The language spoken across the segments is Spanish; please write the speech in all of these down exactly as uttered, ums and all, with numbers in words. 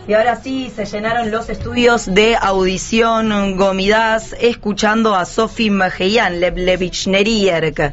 Y ahora sí, se llenaron los estudios de Audición Gomidas, escuchando a Sofi Majeyan, Leblevichnerierk.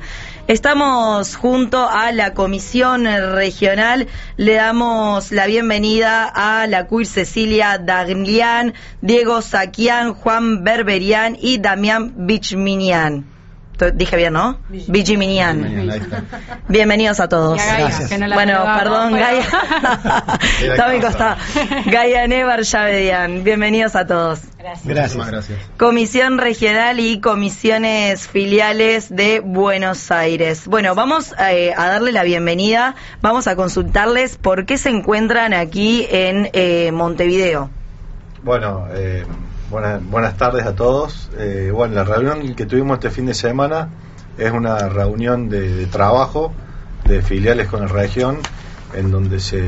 Estamos junto a la Comisión Regional. Le damos la bienvenida a la Queer Cecilia Daglian, Diego Saquian, Juan Berberian y Damián Bichminian. Dije bien, ¿no? Bichminian. Bienvenidos a todos. Gracias. No bueno, perdón, pero... Gaia. Está a mi costado. Gaia Nevar Yavedian. Bienvenidos a todos. Gracias. Gracias. Gracias. Comisión Regional y comisiones filiales de Buenos Aires. Bueno, vamos eh, a darle la bienvenida. Vamos a consultarles por qué se encuentran aquí en eh, Montevideo. Bueno, eh, buenas, buenas tardes a todos. Eh, bueno, la reunión que tuvimos este fin de semana es una reunión de, de trabajo de filiales con la región, en donde se,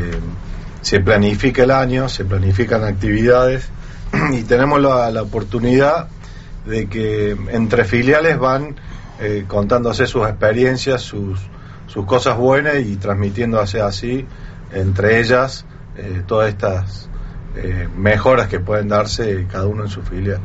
se planifica el año, se planifican actividades y tenemos la, la oportunidad de que entre filiales van eh, contándose sus experiencias, sus, sus cosas buenas y transmitiéndose así entre ellas eh, todas estas Eh, mejoras que pueden darse cada uno en su filial.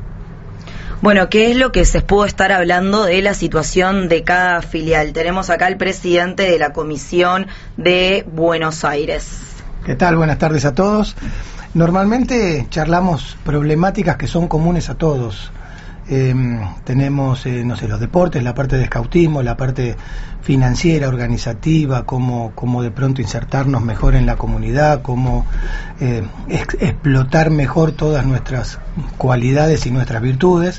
Bueno, ¿qué es lo que se pudo estar hablando de la situación de cada filial? Tenemos acá al presidente de la Comisión de Buenos Aires. ¿Qué tal? Buenas tardes a todos. Normalmente charlamos problemáticas que son comunes a todos. Eh, tenemos, eh, no sé, los deportes, la parte de escautismo, la parte financiera, organizativa, cómo, cómo de pronto insertarnos mejor en la comunidad, cómo eh, ex- explotar mejor todas nuestras cualidades y nuestras virtudes.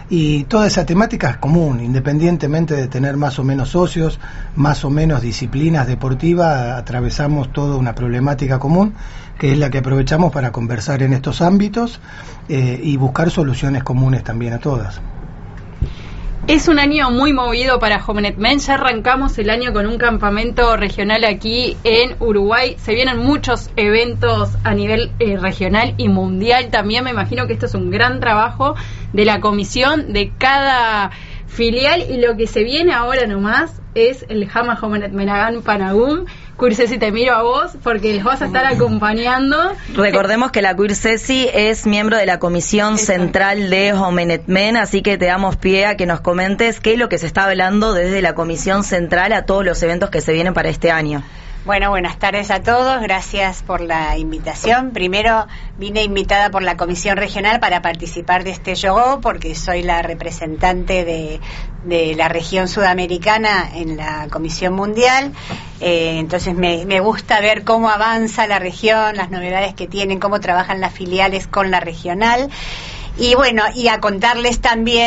Y toda esa temática es común, independientemente de tener más o menos socios, más o menos disciplinas deportivas, atravesamos toda una problemática común, que es la que aprovechamos para conversar en estos ámbitos eh, y buscar soluciones comunes también a todas. Es un año muy movido para Jovenetmen. Ya arrancamos el año con un campamento regional aquí en Uruguay. Se vienen muchos eventos a nivel eh, regional y mundial. También me imagino que esto es un gran trabajo de la comisión de cada filial. Y lo que se viene ahora nomás es el Jama Jovenetmenagan Panagum. Queer Ceci, te miro a vos porque les vas a estar acompañando. Recordemos que la Queer Ceci es miembro de la Comisión Exacto. Central de Jovenetmen, así que te damos pie a que nos comentes qué es lo que se está hablando desde la Comisión Central a todos los eventos que se vienen para este año. Bueno, buenas tardes a todos, gracias por la invitación. Primero vine invitada por la Comisión Regional para participar de este yogo porque soy la representante de, de la región sudamericana en la Comisión Mundial. Eh, entonces me, me gusta ver cómo avanza la región, las novedades que tienen, cómo trabajan las filiales con la regional. Y bueno, y a contarles también